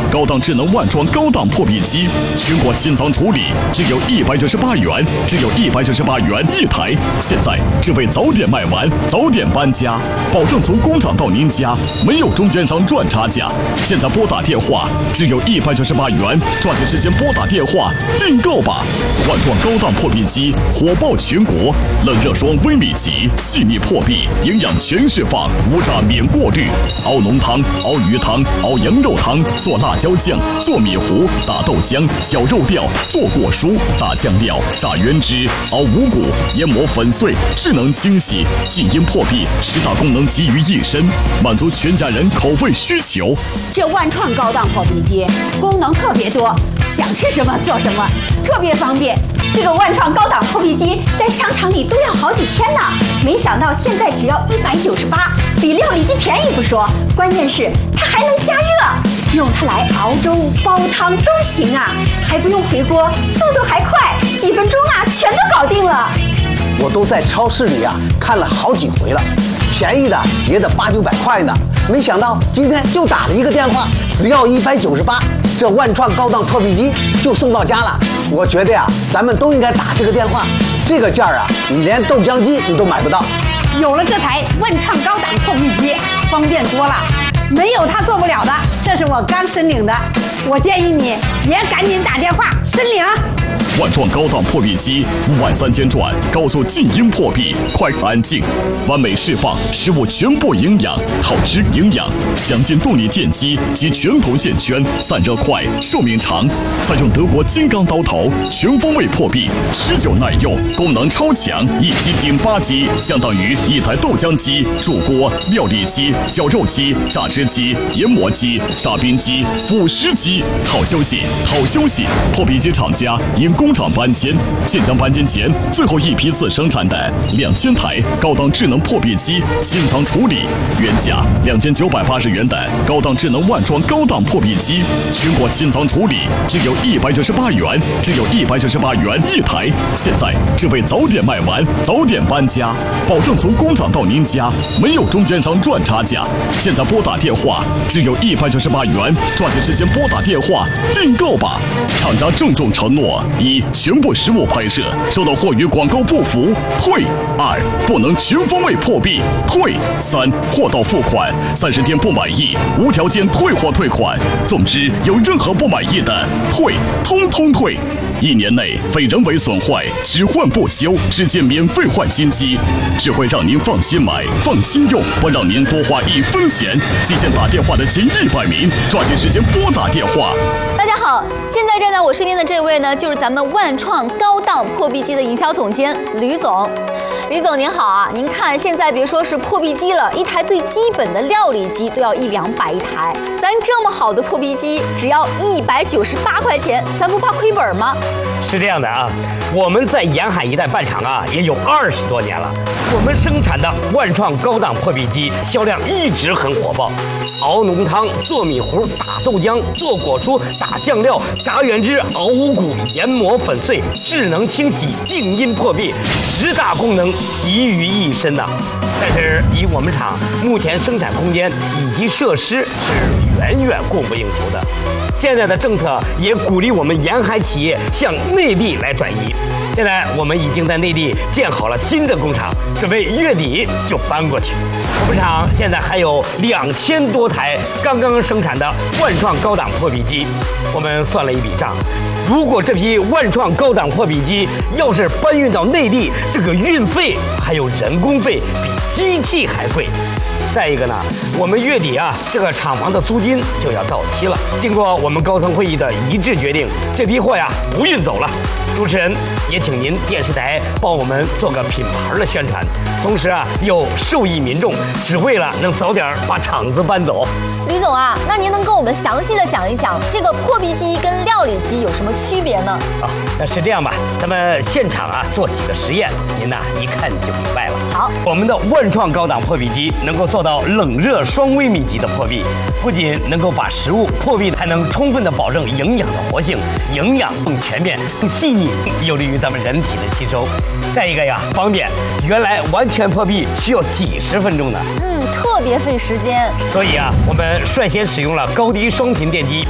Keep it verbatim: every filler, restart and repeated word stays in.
高档智能万创高档破壁机，全国清仓处理，只有一百九十八元，只有一百九十八元一台。现在只为早点卖完，早点搬家，保证从工厂到您家，没有中间商赚差价。现在拨打电话，只有一百九十八元，抓紧时间拨打电话订购吧！万创高档破壁机火爆全国，冷热霜微米级，细腻破壁，营养全释放，无炸免过滤，熬浓汤、熬鱼汤、熬羊肉汤，做辣椒酱、做米糊、打豆浆、搅肉料、做果蔬、打酱料、炸原汁、熬五谷、研磨粉碎，智能清洗，静音破壁，十大功能集于一身，满足全家人口味需求。 这万创高档破壁机功能特别多，想吃什么做什么，特别方便。 这个万创高档破壁机在商场里都要好几千呢，没想到现在只要一百九十八，比料理机便宜不说，关键是它还能加热，用它来熬粥、煲汤都行啊，还不用回锅，速度还快，几分钟啊全都搞定了。 我都在超市里啊看了好几回了，便宜的也得八九百块呢，没想到今天就打了一个电话，只要一百九十八，这万创高档破壁机就送到家了。我觉得呀，咱们都应该打这个电话，这个价啊，你连豆浆机你都买不到。 有了这台万创高档破壁机，方便多了，没有它做不了的。这是我刚申领的，我建议你也赶紧打电话申领。 万创高档破壁机，五万三千转，高速静音破壁，快安静，完美释放食物全部营养，好吃营养，详见动力电机及全头线圈，散热快，寿命长，采用德国金刚刀头，全方位破壁，持久耐用，功能超强，一机顶八机，相当于一台豆浆机、煮锅、料理机、绞肉机、榨汁机、研磨机、杀冰机、辅食机，好休息，好休息！破壁机厂家因工厂搬迁，现将搬迁前最后一批次生产的两千台高档智能破壁机清仓处理，原价两千九百八十元的高档智能万创高档破壁机，全国清仓处理只有一百九十八元，只有一百九十八元一台。现在只为早点卖完，早点搬家，保证从工厂到您家，没有中间商赚差价。现在拨打电话只有一百九十八元，抓紧时间拨打电话订购吧！厂家郑重承诺：一、全部实物拍摄，收到货与广告不符退；二、不能全方位破壁退；三、货到付款，三十天不满意无条件退货退款。总之，有任何不满意的退，通通退。一年内非人为损坏，只换不修，直接免费换新机，只会让您放心买、放心用，不让您多花一分钱。极限打电话的前一百名，抓紧时间拨打电话。 大家好，现在站在我身边的这位呢，就是咱们万创高档破壁机的营销总监吕总。吕总您好啊，您看现在别说是破壁机了，一台最基本的料理机都要一两百一台，咱这么好的破壁机只要一百九十八块钱，咱不怕亏本吗？ 是这样的啊，我们在沿海一带办厂啊，也有二十多年了。我们生产的万创高档破壁机销量一直很火爆，熬浓汤、做米糊、打豆浆、做果蔬、打酱料、炸原汁、熬五谷、研磨粉碎、智能清洗、静音破壁，十大功能集于一身呐、啊。但是以我们厂目前生产空间以及设施是远远供不应求的。现在的政策也鼓励我们沿海企业向内地来转移。现在我们已经在内地建好了新的工厂，准备月底就搬过去。我们厂现在还有两千多台刚刚生产的万创高档破壁机。我们算了一笔账，如果这批万创高档破壁机要是搬运到内地，这个运费还有人工费比机器还贵。再一个呢，我们月底啊，这个厂房的租金就要到期了。经过我们高层会议的一致决定，这批货呀不运走了。主持人也请您电视台帮我们做个品牌的宣传，同时啊又受益民众，只为了能早点把厂子搬走。 李总啊，那您能跟我们详细的讲一讲这个破壁机跟料理机有什么区别呢？ 啊，那是这样吧，咱们现场啊做几个实验，您呐一看就明白了。 好， 我们的万创高档破壁机能够做到冷热双微米级的破壁，不仅能够把食物破壁，还能充分的保证营养的活性，营养更全面、更细腻，有利于咱们人体的吸收。再一个呀，方便，原来完全破壁需要几十分钟呢， 嗯，特别费时间。 所以啊，我们率先使用了高低双频电机。